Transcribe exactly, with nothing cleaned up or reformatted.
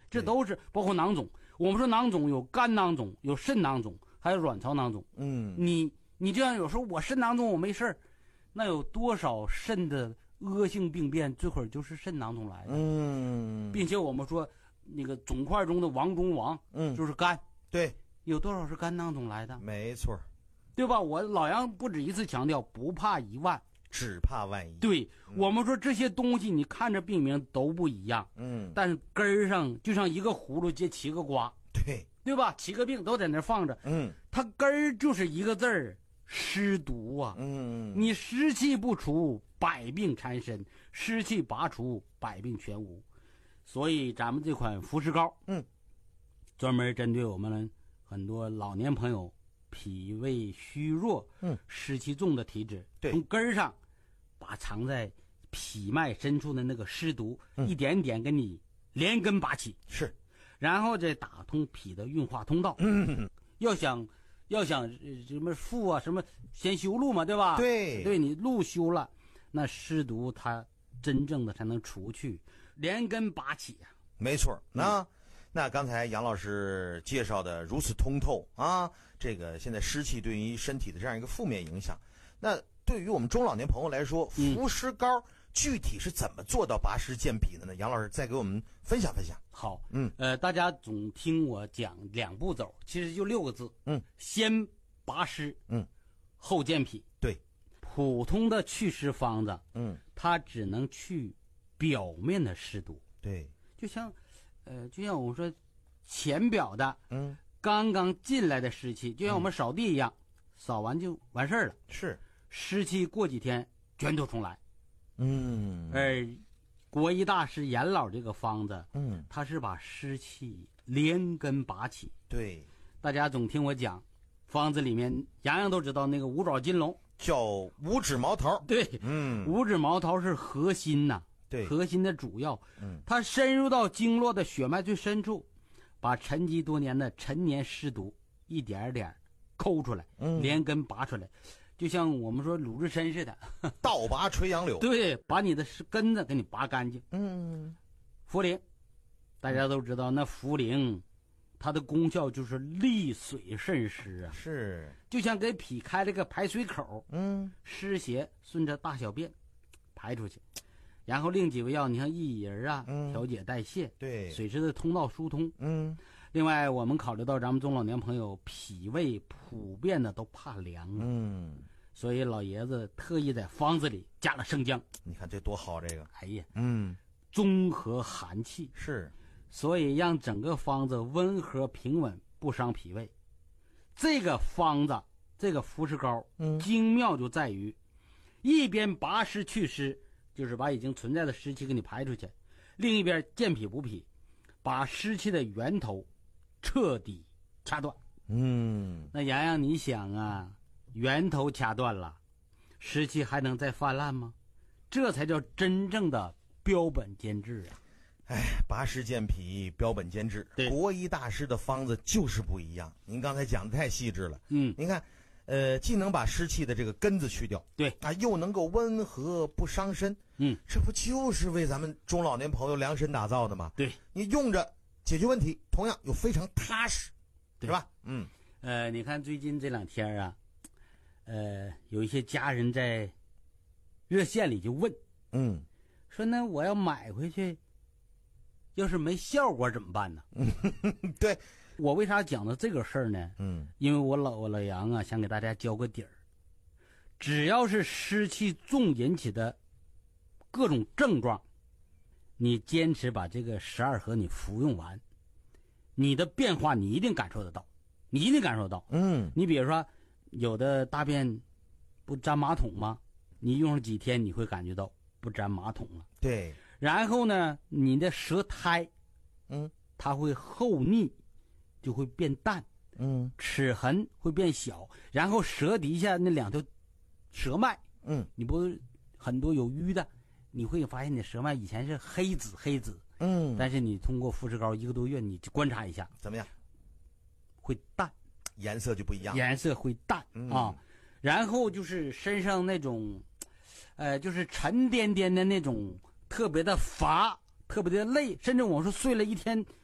这都是包括囊肿。我们说囊肿有肝囊肿，有肾囊肿，还有卵巢囊肿。 嗯， 你你这样有时候我肾囊肿我没事儿，那有多少肾的恶性病变，最后就是肾囊肿来的。 嗯， 并且我们说那个肿块中的王中王， 嗯， 就是肝。 对， 有多少是肝囊肿来的？ 没错， 对吧？我老杨不止一次强调，不怕一万， 只怕万一。 对、嗯、我们说这些东西，你看着病名都不一样， 嗯， 但是根儿上就像一个葫芦接七个瓜， 对对吧？七个病都在那放着， 嗯， 它根儿就是一个字儿，湿毒啊。 嗯， 你湿气不除，百病缠身；湿气拔除，百病全无。所以咱们这款服食膏， 嗯， 专门针对我们很多老年朋友脾胃虚弱、 嗯， 湿气重的体质， 对， 从根儿上把藏在脾脉深处的那个湿毒、 嗯、 一点点给你连根拔起， 是， 然后再打通脾的运化通道。 嗯， 要想要想什么腹啊什么，先修路嘛，对吧？ 对， 对你路修了，那湿毒它真正的才能除去，连根拔起啊。 没错，那、嗯、那刚才杨老师介绍的如此通透啊，这个现在湿气对于身体的这样一个负面影响，那对于我们中老年朋友来说，服食膏具体是怎么做到拔湿健脾的呢？杨老师再给我们分享分享。 好， 嗯， 呃，大家总听我讲两步走，其实就六个字， 嗯， 先拔湿， 嗯， 后健脾。 对， 普通的祛湿方子， 嗯， 它只能去表面的湿毒， 对， 就像，呃，就像我们说浅表的， 嗯， 刚刚进来的湿气，就像我们扫地一样，嗯、扫完就完事儿了。 是， 湿气过几天卷土重来。 嗯， 而国医大师严老这个方子， 嗯， 他是把湿气连根拔起。 对， 大家总听我讲，方子里面洋洋都知道那个五爪金龙叫五指毛桃。 对， 嗯， 五指毛桃是核心呐、啊， 对， 核心的主要， 嗯， 它深入到经络的血脉最深处，把沉积多年的陈年湿毒一点点抠出来， 嗯， 连根拔出来。就像我们说鲁智深似的， 倒拔垂杨柳。 对，把你的根子给你拔干净。 嗯， 茯苓，大家都知道，那茯苓，它的功效就是利水渗湿啊， 是， 就像给脾开了个排水口， 嗯， 湿邪顺着大小便排出去。然后另几味药，你像薏仁啊， 嗯， 调节代谢， 对， 水湿的通道疏通。 嗯， 另外我们考虑到咱们中老年朋友脾胃普遍的都怕凉啊， 嗯， 所以老爷子特意在方子里加了生姜。 你看这多好，这个， 哎呀， 嗯， 中和寒气， 是， 所以让整个方子温和平稳，不伤脾胃。这个方子，这个服食膏， 嗯， 精妙就在于一边拔湿祛湿，就是把已经存在的湿气给你排出去，另一边健脾补脾，把湿气的源头彻底掐断。 嗯， 那洋洋，你想啊，源头掐断了，湿气还能再泛滥吗？这才叫真正的标本兼治啊！ 哎，拔湿健脾，标本兼治。国医大师的方子就是不一样。您刚才讲的太细致了。 嗯， 您看，呃，既能把湿气的这个根子去掉， 对啊，又能够温和不伤身。 嗯， 这不就是为咱们中老年朋友量身打造的吗？ 对， 你用着解决问题，同样又非常踏实， 对是吧？嗯， 呃，你看最近这两天啊，呃，有一些家人在热线里就问， 嗯， 说那我要买回去，要是没效果怎么办呢？ 对， 我为啥讲到这个事儿呢？ 嗯， 因为我老我老杨啊，想给大家交个底儿，只要是湿气重引起的各种症状，你坚持把这个十二合你服用完，你的变化你一定感受得到，你一定感受到。 嗯， 你比如说，有的大便不粘马桶吗？你用上几天，你会感觉到不粘马桶了。 对。 然后呢，你的舌苔， 嗯， 它会厚腻，就会变淡， 嗯， 齿痕会变小，然后舌底下那两条舌脉， 嗯， 你不很多有瘀的，你会发现你的舌脉以前是黑紫黑紫， 嗯， 但是你通过服食膏一个多月，你就观察一下， 怎么样？ 会淡， 颜色就不一样， 颜色会淡、嗯、啊，然后就是身上那种，呃，就是沉甸甸的那种。特别的乏，特别的累，甚至我说睡了一天